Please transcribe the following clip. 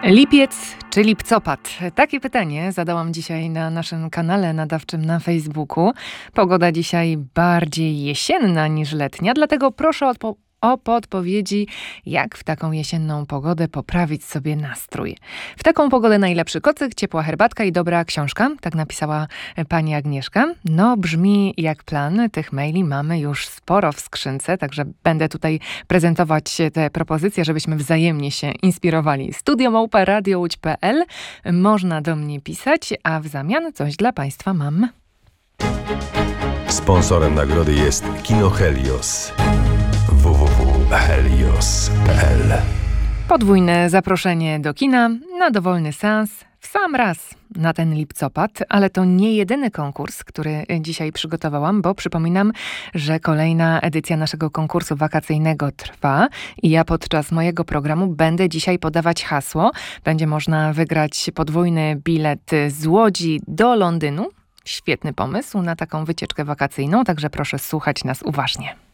Lipiec czy lipcopad? Takie pytanie zadałam dzisiaj na naszym kanale nadawczym na Facebooku. Pogoda dzisiaj bardziej jesienna niż letnia, dlatego proszę o podpowiedzi, jak w taką jesienną pogodę poprawić sobie nastrój. W taką pogodę najlepszy kocyk, ciepła herbatka i dobra książka, tak napisała pani Agnieszka. No, brzmi jak plan. Tych maili mamy już sporo w skrzynce, także będę tutaj prezentować te propozycje, żebyśmy wzajemnie się inspirowali. studio@radiołódź.pl. Można do mnie pisać, a w zamian coś dla państwa mam. Sponsorem nagrody jest Kino Helios. www.helios.pl. Podwójne zaproszenie do kina na dowolny seans w sam raz na ten lipcopad, ale to nie jedyny konkurs, który dzisiaj przygotowałam, bo przypominam, że kolejna edycja naszego konkursu wakacyjnego trwa i ja podczas mojego programu będę dzisiaj podawać hasło. Będzie można wygrać podwójny bilet z Łodzi do Londynu. Świetny pomysł na taką wycieczkę wakacyjną, także proszę słuchać nas uważnie.